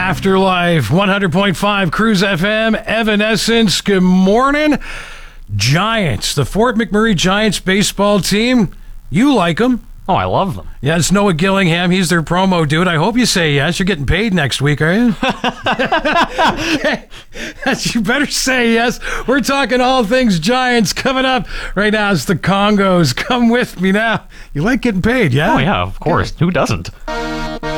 Afterlife, 100.5 Cruise FM, Evanescence. Good morning. Giants, the Fort McMurray Giants baseball team. You like them. Oh, I love them. Yeah, it's Noah Gillingham. He's their promo dude. I hope you say yes. You're getting paid next week, are you? Okay. You better say yes. We're talking all things Giants coming up. Right now, it's the Congos. Come with me now. You like getting paid, yeah? Oh, yeah, of course. Who doesn't?